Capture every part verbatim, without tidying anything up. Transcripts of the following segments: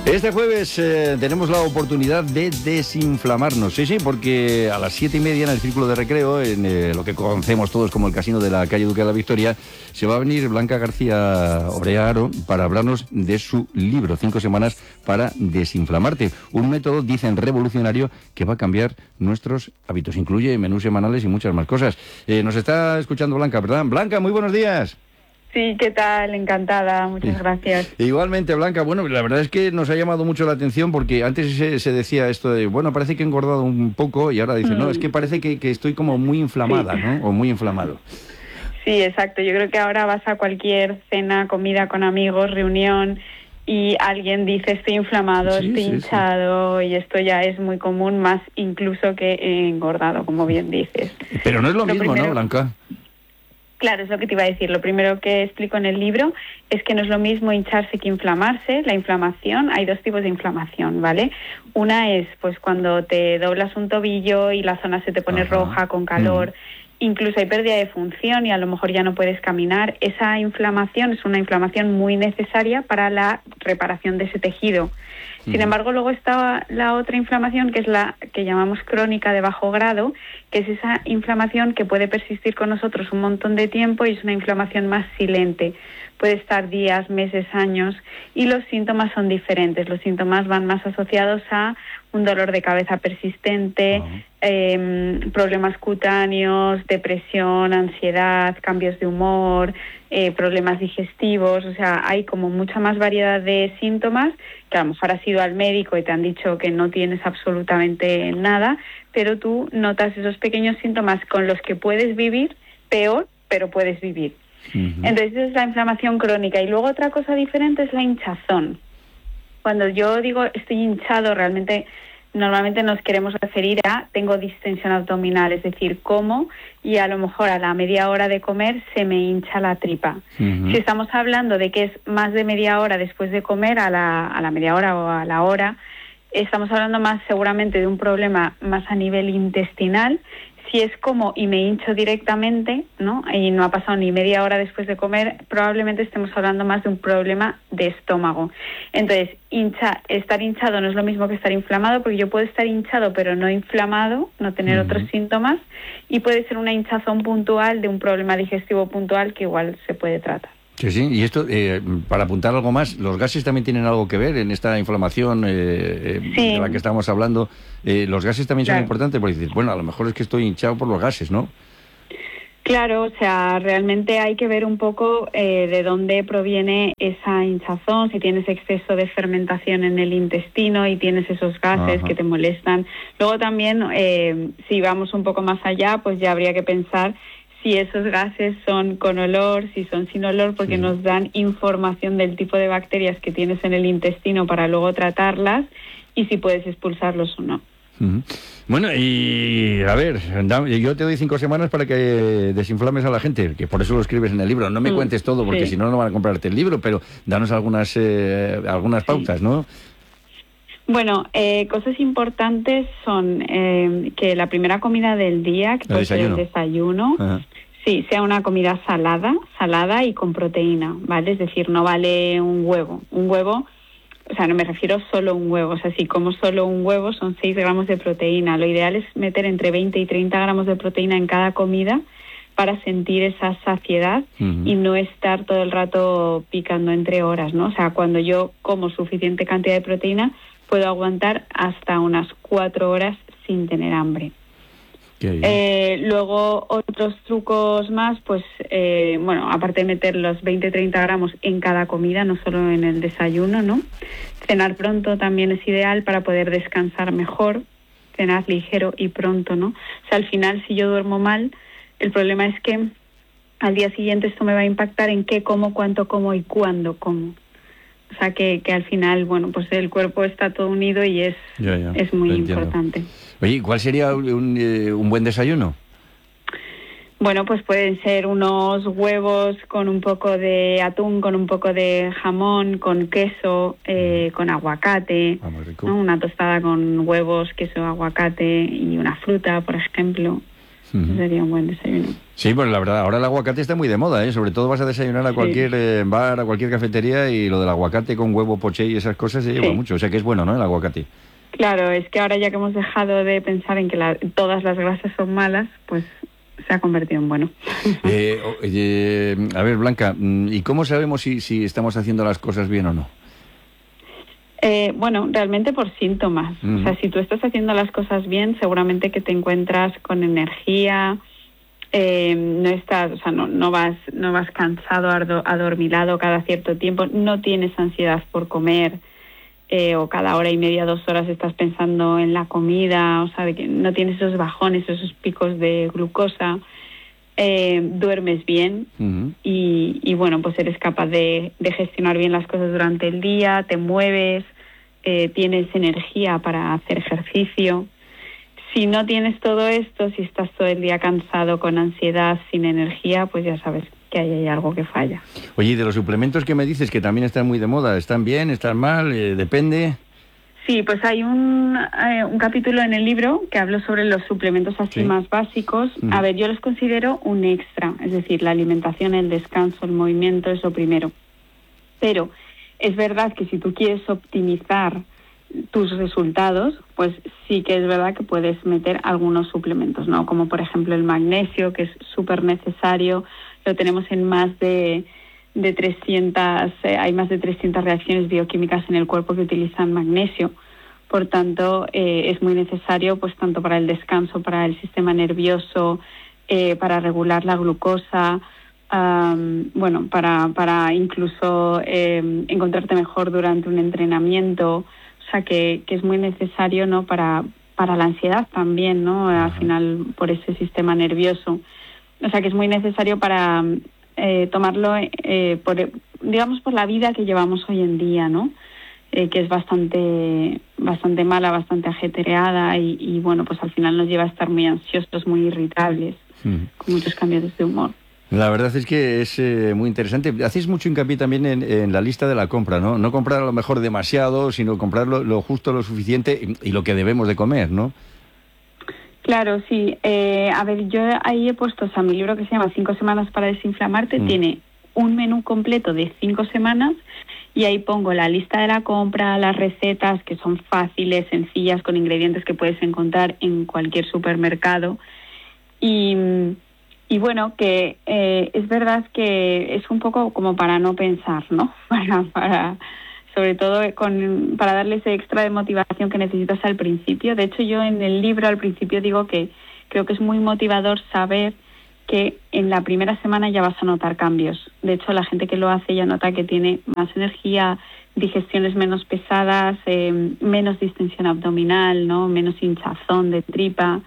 Este jueves eh, tenemos la oportunidad de desinflamarnos, sí, sí, porque a las siete y media en el Círculo de Recreo, en eh, lo que conocemos todos como el casino de la calle Duque de la Victoria, se va a venir Blanca García Orea Aro para hablarnos de su libro, Cinco semanas para desinflamarte. Un método, dicen, revolucionario que va a cambiar nuestros hábitos. Incluye menús semanales y muchas más cosas. Eh, nos está escuchando Blanca, ¿verdad? Blanca, muy buenos días. Sí, ¿qué tal? Encantada, muchas sí. gracias. Igualmente, Blanca, bueno, la verdad es que nos ha llamado mucho la atención porque antes se, se decía esto de, bueno, parece que he engordado un poco y ahora dice, mm. no, es que parece que, que estoy como muy inflamada, sí. ¿no? O muy inflamado. Sí, exacto. Yo creo que ahora vas a cualquier cena, comida con amigos, reunión y alguien dice estoy inflamado, sí, estoy sí, hinchado sí. y esto ya es muy común, más incluso que he engordado, como bien dices. Pero no es lo, lo mismo, primero... ¿no, Blanca? Claro, es lo que te iba a decir. Lo primero que explico en el libro es que no es lo mismo hincharse que inflamarse. La inflamación, hay dos tipos de inflamación, ¿vale? Una es pues cuando te doblas un tobillo y la zona se te pone Ajá. roja, con calor, mm. incluso hay pérdida de función y a lo mejor ya no puedes caminar. Esa inflamación es una inflamación muy necesaria para la reparación de ese tejido. Sin embargo, luego está la otra inflamación, que es la que llamamos crónica de bajo grado, que es esa inflamación que puede persistir con nosotros un montón de tiempo y es una inflamación más silente. Puede estar días, meses, años y los síntomas son diferentes. Los síntomas van más asociados a un dolor de cabeza persistente, uh-huh. eh, problemas cutáneos, depresión, ansiedad, cambios de humor, eh, problemas digestivos. O sea, hay como mucha más variedad de síntomas que a lo mejor has ido al médico y te han dicho que no tienes absolutamente nada, pero tú notas esos pequeños síntomas con los que puedes vivir peor, pero puedes vivir. Uh-huh. Entonces esa es la inflamación crónica. Y luego otra cosa diferente es la hinchazón. Cuando yo digo estoy hinchado, realmente normalmente nos queremos referir a tengo distensión abdominal, es decir, como y a lo mejor a la media hora de comer se me hincha la tripa. Uh-huh. Si estamos hablando de que es más de media hora después de comer, a la, a la media hora o a la hora, estamos hablando más seguramente de un problema más a nivel intestinal. Si es como y me hincho directamente, ¿no? Y no ha pasado ni media hora después de comer, probablemente estemos hablando más de un problema de estómago. Entonces, hincha, estar hinchado no es lo mismo que estar inflamado, porque yo puedo estar hinchado pero no inflamado, no tener uh-huh. otros síntomas, y puede ser una hinchazón puntual de un problema digestivo puntual que igual se puede tratar. Sí, sí, y esto, eh, para apuntar algo más, ¿los gases también tienen algo que ver en esta inflamación eh, eh, sí. de la que estamos hablando? Eh, ¿Los gases también claro. son importantes? Porque dices, bueno, a lo mejor es que estoy hinchado por los gases, ¿no? Claro, o sea, realmente hay que ver un poco eh, de dónde proviene esa hinchazón, si tienes exceso de fermentación en el intestino y tienes esos gases Ajá. que te molestan. Luego también, eh, si vamos un poco más allá, pues ya habría que pensar si esos gases son con olor, si son sin olor, porque sí. nos dan información del tipo de bacterias que tienes en el intestino para luego tratarlas y si puedes expulsarlos o no. Uh-huh. Bueno, y a ver, yo te doy cinco semanas para que desinflames a la gente, que por eso lo escribes en el libro. No me mm, cuentes todo, porque sí. si no, no van a comprarte el libro, pero danos algunas, eh, algunas pautas, sí. ¿no? Bueno, eh, cosas importantes son eh, que la primera comida del día, que puede ser el desayuno, Ajá. sí, sea una comida salada, salada y con proteína, ¿vale? Es decir, no vale un huevo. Un huevo, o sea, no me refiero solo a un huevo. O sea, si como solo un huevo son seis gramos de proteína. Lo ideal es meter entre veinte y treinta gramos de proteína en cada comida para sentir esa saciedad uh-huh. y no estar todo el rato picando entre horas, ¿no? O sea, cuando yo como suficiente cantidad de proteína, puedo aguantar hasta unas cuatro horas sin tener hambre. Eh, luego, otros trucos más, pues, eh, bueno, aparte de meter los veinte a treinta gramos en cada comida, no solo en el desayuno, ¿no? Cenar pronto también es ideal para poder descansar mejor, cenar ligero y pronto, ¿no? O sea, al final, si yo duermo mal, el problema es que al día siguiente esto me va a impactar en qué como, cuánto como y cuándo como. O sea, que, que al final, bueno, pues el cuerpo está todo unido y es, ya, ya, es muy importante. Oye, ¿cuál sería un, eh, un buen desayuno? Bueno, pues pueden ser unos huevos con un poco de atún, con un poco de jamón, con queso, eh, con aguacate, ah, muy rico. ¿no? Una tostada con huevos, queso, aguacate y una fruta, por ejemplo. Uh-huh. Sería un buen desayuno. Sí, pues la verdad, ahora el aguacate está muy de moda, ¿eh? Sobre todo vas a desayunar a cualquier sí. eh, bar, a cualquier cafetería y lo del aguacate con huevo poché y esas cosas se lleva sí. mucho. O sea que es bueno, ¿no? El aguacate. Claro, es que ahora ya que hemos dejado de pensar en que la, todas las grasas son malas, pues se ha convertido en bueno. Eh, eh, a ver, Blanca, ¿y cómo sabemos si, si estamos haciendo las cosas bien o no? Eh, bueno, realmente por síntomas. Uh-huh. O sea, si tú estás haciendo las cosas bien, seguramente que te encuentras con energía, eh, no estás, o sea, no, no vas, no vas cansado, adormilado cada cierto tiempo, no tienes ansiedad por comer, eh, o cada hora y media, dos horas estás pensando en la comida, o sea, de que no tienes esos bajones, esos picos de glucosa. Eh, duermes bien uh-huh. y, y bueno, pues eres capaz de, de gestionar bien las cosas durante el día, te mueves, eh, tienes energía para hacer ejercicio. Si no tienes todo esto, si estás todo el día cansado, con ansiedad, sin energía, pues ya sabes que ahí hay algo que falla. Oye, ¿y de los suplementos que me dices que también están muy de moda? ¿Están bien? ¿Están mal? Eh, ¿Depende? Sí, pues hay un, eh, un capítulo en el libro que hablo sobre los suplementos así sí. más básicos. Uh-huh. A ver, yo los considero un extra, es decir, la alimentación, el descanso, el movimiento es lo primero. Pero es verdad que si tú quieres optimizar tus resultados, pues sí que es verdad que puedes meter algunos suplementos, ¿no? Como por ejemplo el magnesio, que es súper necesario, lo tenemos en más de... de trescientas, eh, hay más de trescientas reacciones bioquímicas en el cuerpo que utilizan magnesio. Por tanto, eh, es muy necesario, pues tanto para el descanso, para el sistema nervioso, eh, para regular la glucosa, um, bueno, para, para incluso eh, encontrarte mejor durante un entrenamiento. O sea, que, que es muy necesario, ¿no? Para, para la ansiedad también, ¿no? Al final, por ese sistema nervioso. O sea, que es muy necesario para... Eh, tomarlo, eh, por, digamos, por la vida que llevamos hoy en día, ¿no? Eh, que es bastante bastante mala, bastante ajetreada y, y, bueno, pues al final nos lleva a estar muy ansiosos, muy irritables, mm. con muchos cambios de humor. La verdad es que es eh, muy interesante. Hacéis mucho hincapié también en, en la lista de la compra, ¿no? No comprar a lo mejor demasiado, sino comprar lo, lo justo, lo suficiente y, y lo que debemos de comer, ¿no? Claro, sí. Eh, a ver, yo ahí he puesto, o sea, mi libro que se llama Cinco semanas para desinflamarte, mm. tiene un menú completo de cinco semanas y ahí pongo la lista de la compra, las recetas que son fáciles, sencillas, con ingredientes que puedes encontrar en cualquier supermercado. Y, y bueno, que eh, es verdad que es un poco como para no pensar, ¿no? Para... para sobre todo con, para darle ese extra de motivación que necesitas al principio. De hecho, yo en el libro al principio digo que creo que es muy motivador saber que en la primera semana ya vas a notar cambios. De hecho, la gente que lo hace ya nota que tiene más energía, digestiones menos pesadas, eh, menos distensión abdominal, ¿no? Menos hinchazón de tripa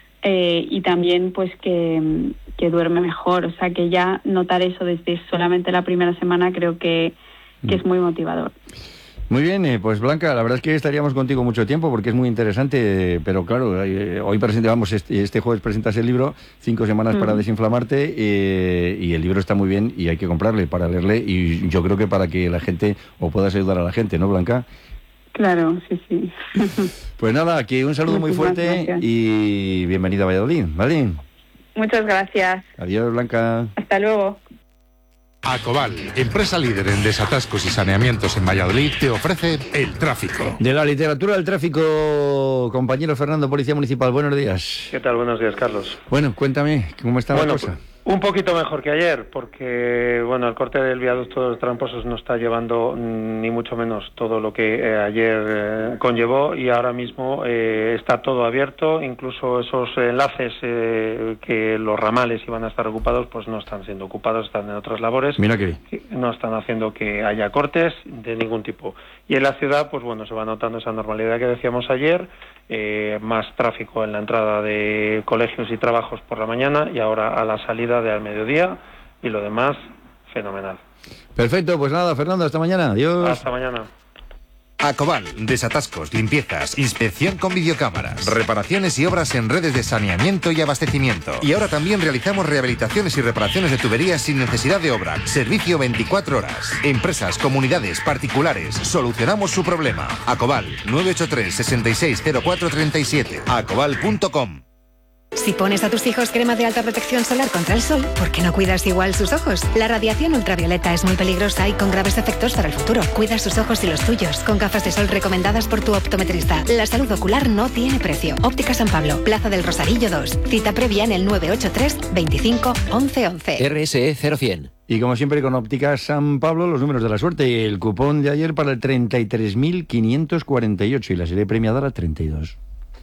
eh, y también pues que, que duerme mejor. O sea, que ya notar eso desde solamente la primera semana creo que que es muy motivador. Muy bien, eh, pues Blanca, la verdad es que estaríamos contigo mucho tiempo porque es muy interesante, eh, pero claro, eh, hoy presentamos este, este jueves presentas el libro, Cinco semanas mm. para desinflamarte, eh, y el libro está muy bien y hay que comprarle para leerle y yo creo que para que la gente, o puedas ayudar a la gente, ¿no, Blanca? Claro, sí, sí. Pues nada, aquí un saludo muy fuerte gracias. Y bienvenida a Valladolid, ¿vale? Muchas gracias. Adiós, Blanca. Hasta luego. Acobal, empresa líder en desatascos y saneamientos en Valladolid, te ofrece el tráfico. De la literatura del tráfico, compañero Fernando, Policía Municipal, buenos días. ¿Qué tal? Buenos días, Carlos. Bueno, cuéntame, ¿cómo está bueno, la cosa? Un poquito mejor que ayer, porque bueno, el corte del viaducto de los Tramposos no está llevando ni mucho menos todo lo que eh, ayer eh, conllevó y ahora mismo eh, está todo abierto, incluso esos enlaces eh, que los ramales iban a estar ocupados, pues no están siendo ocupados, están en otras labores. Mira que no están haciendo que haya cortes de ningún tipo. Y en la ciudad, pues bueno, se va notando esa normalidad que decíamos ayer, eh, más tráfico en la entrada de colegios y trabajos por la mañana y ahora a la salida de al mediodía y lo demás fenomenal. Perfecto, pues nada, Fernando, hasta mañana. Adiós. Hasta mañana. Acobal, desatascos, limpiezas, inspección con videocámaras, reparaciones y obras en redes de saneamiento y abastecimiento. Y ahora también realizamos rehabilitaciones y reparaciones de tuberías sin necesidad de obra. Servicio veinticuatro horas. Empresas, comunidades, particulares, solucionamos su problema. Acobal, nueve ocho tres, seis seis cero cuatro tres siete, acobal punto com. Si pones a tus hijos crema de alta protección solar contra el sol, ¿por qué no cuidas igual sus ojos? La radiación ultravioleta es muy peligrosa y con graves efectos para el futuro. Cuida sus ojos y los tuyos con gafas de sol recomendadas por tu optometrista. La salud ocular no tiene precio. Óptica San Pablo, Plaza del Rosarillo dos. Cita previa en el nueve ocho tres, veinticinco, once, once. R S E cero cien. Y como siempre con Óptica San Pablo, los números de la suerte. El cupón de ayer para el treinta y tres mil quinientos cuarenta y ocho y la serie premiada la treinta y dos.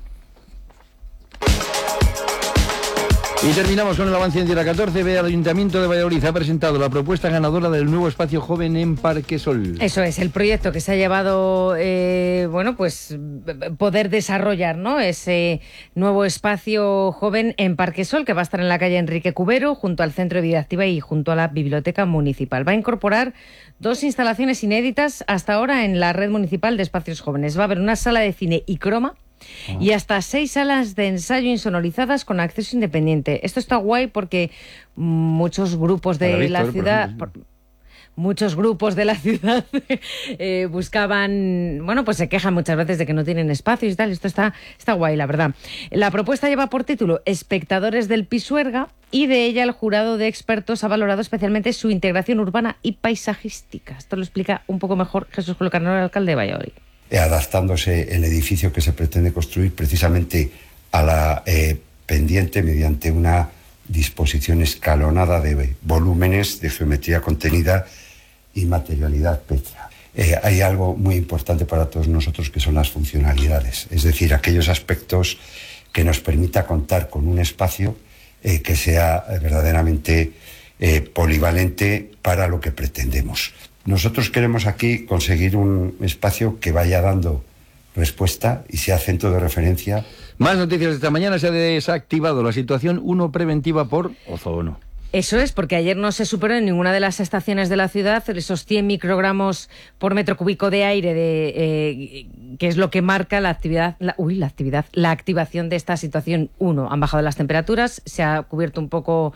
Y terminamos con el avance en Tierra catorce. Ve, el Ayuntamiento de Valladolid ha presentado la propuesta ganadora del nuevo espacio joven en Parque Sol. Eso es, el proyecto que se ha llevado, eh, bueno, pues poder desarrollar, ¿no? Ese nuevo espacio joven en Parque Sol, que va a estar en la calle Enrique Cubero, junto al Centro de Vida Activa y junto a la Biblioteca Municipal. Va a incorporar dos instalaciones inéditas hasta ahora en la red municipal de espacios jóvenes. Va a haber una sala de cine y croma, y hasta seis salas de ensayo insonorizadas con acceso independiente. Esto está guay porque muchos grupos de Víctor, la ciudad... Por muchos grupos de la ciudad eh, buscaban, bueno, pues se quejan muchas veces de que no tienen espacios y tal. Esto está, está guay, la verdad. La propuesta lleva por título Espectadores del Pisuerga, y de ella el jurado de expertos ha valorado especialmente su integración urbana y paisajística. Esto lo explica un poco mejor Jesús Julio Carnero, el alcalde de Valladolid. Adaptándose el edificio que se pretende construir precisamente a la eh, pendiente mediante una disposición escalonada de volúmenes, de geometría contenida y materialidad pétrea. Eh, hay algo muy importante para todos nosotros que son las funcionalidades, es decir, aquellos aspectos que nos permita contar con un espacio eh, que sea verdaderamente eh, polivalente para lo que pretendemos. Nosotros queremos aquí conseguir un espacio que vaya dando respuesta y sea centro de referencia. Más noticias de esta mañana. Se ha desactivado la situación uno preventiva por ozono. Eso es, porque ayer no se superó en ninguna de las estaciones de la ciudad esos cien microgramos por metro cúbico de aire, de, eh, que es lo que marca la actividad, la, uy, la actividad, la activación de esta situación uno. Han bajado las temperaturas, se ha cubierto un poco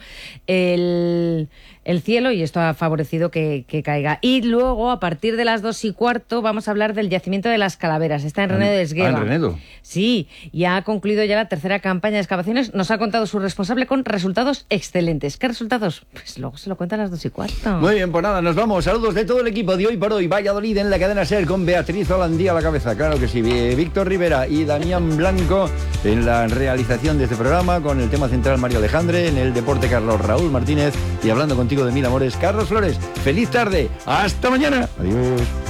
el, el cielo y esto ha favorecido que, que caiga. Y luego, a partir de las dos y cuarto, vamos a hablar del yacimiento de las Calaveras. Está en Renedo de Esgueva. Ah, en Renedo. Sí, y ha concluido ya la tercera campaña de excavaciones. Nos ha contado su responsable con resultados excelentes. ¿Qué resultados? Pues luego se lo cuentan a las dos y cuarto. Muy bien, pues nada, nos vamos. Saludos de todo el equipo de Hoy por Hoy Valladolid en la cadena SER con Beatriz Holandía a la cabeza. Claro que sí. Víctor Rivera y Damián Blanco en la realización de este programa, con el tema central Mario Alejandre, en el deporte Carlos Raúl Martínez y hablando contigo de mil amores Carlos Flores. Feliz tarde. Hasta mañana. Adiós.